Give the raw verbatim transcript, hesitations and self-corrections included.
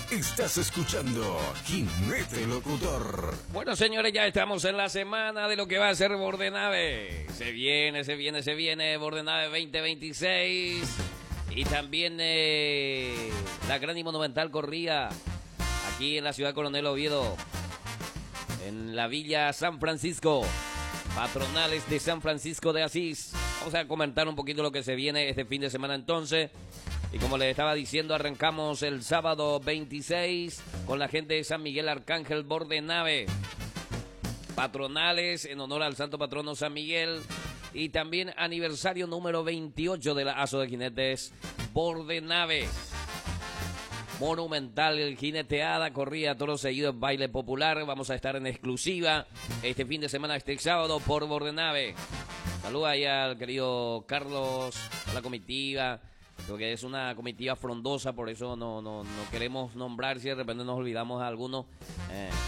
Estás escuchando Jinete Locutor. Bueno, señores, ya estamos en la semana de lo que va a ser Bordenave. Se viene, se viene, se viene Bordenave veinte veintiséis. Y también eh, la gran y monumental corrida aquí en la ciudad Coronel Oviedo, en la Villa San Francisco, patronales de San Francisco de Asís. Vamos a comentar un poquito lo que se viene este fin de semana entonces. Y como les estaba diciendo, arrancamos el sábado veintiséis con la gente de San Miguel Arcángel Bordenave. Patronales en honor al santo patrono San Miguel. Y también aniversario número veintiocho de la Aso de Jinetes Bordenave. Monumental, el jineteada, corrida, toros seguidos, baile popular. Vamos a estar en exclusiva este fin de semana, este sábado, por Bordenave. Saluda ahí al querido Carlos, a la comitiva. Creo que es una comitiva frondosa, por eso no, no, no queremos nombrar si de repente nos olvidamos a alguno. Eh,